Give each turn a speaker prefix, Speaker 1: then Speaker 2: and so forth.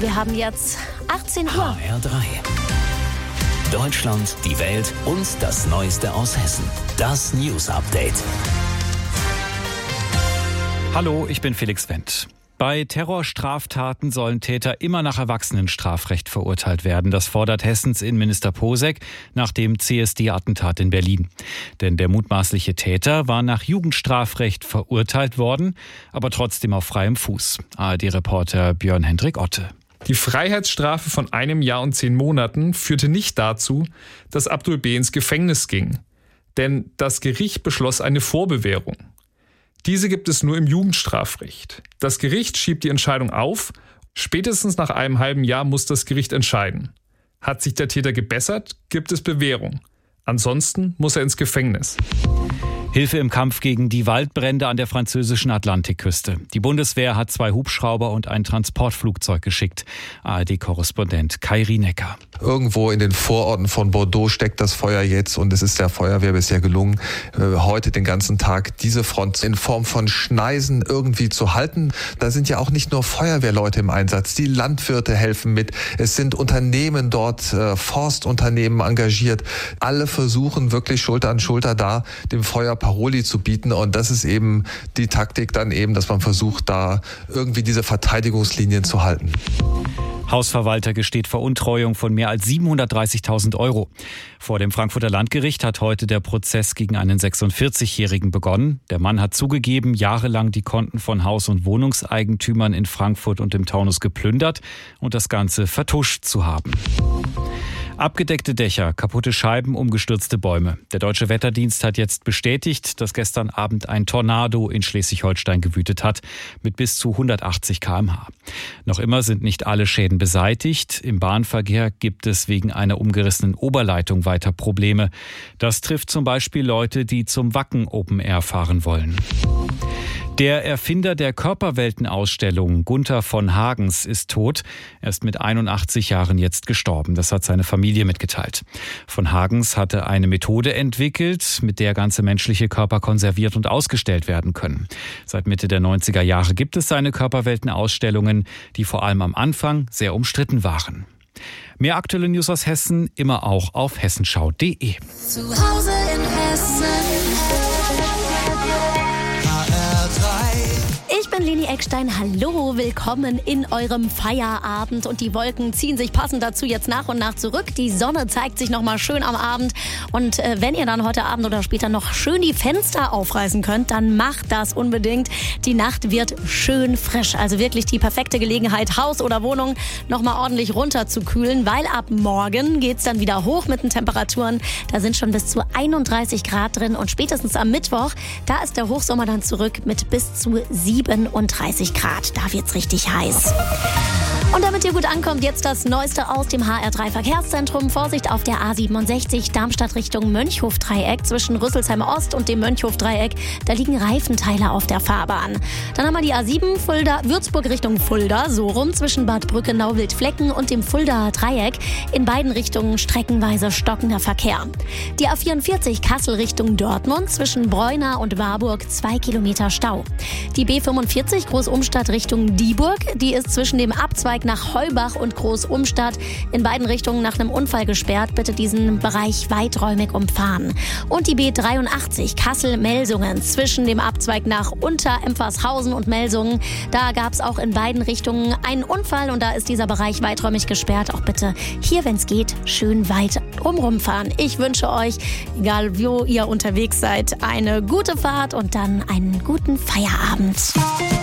Speaker 1: Wir haben jetzt 18 Uhr.
Speaker 2: HR3. Deutschland, die Welt und das Neueste aus Hessen. Das News Update.
Speaker 3: Hallo, ich bin Felix Wendt. Bei Terrorstraftaten sollen Täter immer nach Erwachsenenstrafrecht verurteilt werden. Das fordert Hessens Innenminister Posek nach dem CSD-Attentat in Berlin. Denn der mutmaßliche Täter war nach Jugendstrafrecht verurteilt worden, aber trotzdem auf freiem Fuß. ARD-Reporter Björn-Hendrik Otte.
Speaker 4: Die Freiheitsstrafe von 1 Jahr und 10 Monaten führte nicht dazu, dass Abdul B. ins Gefängnis ging. Denn das Gericht beschloss eine Vorbewährung. Diese gibt es nur im Jugendstrafrecht. Das Gericht schiebt die Entscheidung auf. Spätestens nach einem halben Jahr muss das Gericht entscheiden. Hat sich der Täter gebessert, gibt es Bewährung. Ansonsten muss er ins Gefängnis.
Speaker 3: Hilfe im Kampf gegen die Waldbrände an der französischen Atlantikküste. Die Bundeswehr hat 2 Hubschrauber und ein Transportflugzeug geschickt. ARD-Korrespondent Kai Rienecker.
Speaker 5: Irgendwo in den Vororten von Bordeaux steckt das Feuer jetzt und es ist der Feuerwehr bisher gelungen, heute den ganzen Tag diese Front in Form von Schneisen irgendwie zu halten. Da sind ja auch nicht nur Feuerwehrleute im Einsatz, die Landwirte helfen mit. Es sind Unternehmen dort, Forstunternehmen engagiert. Alle versuchen wirklich Schulter an Schulter da dem Feuer Paroli zu bieten und das ist eben die Taktik dann eben, dass man versucht, da irgendwie diese Verteidigungslinien zu halten.
Speaker 3: Hausverwalter gesteht Veruntreuung von mehr als 730.000 Euro. Vor dem Frankfurter Landgericht hat heute der Prozess gegen einen 46-Jährigen begonnen. Der Mann hat zugegeben, jahrelang die Konten von Haus- und Wohnungseigentümern in Frankfurt und im Taunus geplündert und das Ganze vertuscht zu haben. Abgedeckte Dächer, kaputte Scheiben, umgestürzte Bäume. Der Deutsche Wetterdienst hat jetzt bestätigt, dass gestern Abend ein Tornado in Schleswig-Holstein gewütet hat, mit bis zu 180 km/h. Noch immer sind nicht alle Schäden beseitigt. Im Bahnverkehr gibt es wegen einer umgerissenen Oberleitung weiter Probleme. Das trifft zum Beispiel Leute, die zum Wacken Open Air fahren wollen. Der Erfinder der Körperweltenausstellung, Gunther von Hagens, ist tot. Er ist mit 81 Jahren jetzt gestorben. Das hat seine Familie mitgeteilt. Von Hagens hatte eine Methode entwickelt, mit der ganze menschliche Körper konserviert und ausgestellt werden können. Seit Mitte der 90er Jahre gibt es seine Körperweltenausstellungen, die vor allem am Anfang sehr umstritten waren. Mehr aktuelle News aus Hessen immer auch auf hessenschau.de.
Speaker 1: Zu Hause in Hessen. Ich bin Leni Eckstein. Hallo, willkommen in eurem Feierabend. Und die Wolken ziehen sich passend dazu jetzt nach und nach zurück. Die Sonne zeigt sich nochmal schön am Abend. Und wenn ihr dann heute Abend oder später noch schön die Fenster aufreißen könnt, dann macht das unbedingt. Die Nacht wird schön frisch. Also wirklich die perfekte Gelegenheit, Haus oder Wohnung nochmal ordentlich runterzukühlen. Weil ab morgen geht's dann wieder hoch mit den Temperaturen. Da sind schon bis zu 31 Grad drin. Und spätestens am Mittwoch, da ist der Hochsommer dann zurück mit bis zu 37 Grad. Da wird's richtig heiß. Und damit ihr gut ankommt, jetzt das Neueste aus dem HR3 Verkehrszentrum. Vorsicht auf der A67 Darmstadt Richtung Mönchhof-Dreieck zwischen Rüsselsheim Ost und dem Mönchhof-Dreieck. Da liegen Reifenteile auf der Fahrbahn. Dann haben wir die A7 Würzburg Richtung Fulda, so rum zwischen Bad Brückenau-Wildflecken und dem Fuldaer Dreieck. In beiden Richtungen streckenweise stockender Verkehr. Die A44 Kassel Richtung Dortmund zwischen Breuna und Warburg 2 Kilometer Stau. Die B45 Großumstadt Richtung Dieburg, die ist zwischen dem Abzweig nach Heubach und Großumstadt in beiden Richtungen nach einem Unfall gesperrt. Bitte diesen Bereich weiträumig umfahren. Und die B83 Kassel-Melsungen zwischen dem Abzweig nach Unter-Empfershausen und Melsungen. Da gab es auch in beiden Richtungen einen Unfall und da ist dieser Bereich weiträumig gesperrt. Auch bitte hier, wenn es geht, schön weit rumfahren. Ich wünsche euch, egal wo ihr unterwegs seid, eine gute Fahrt und dann einen guten Feierabend.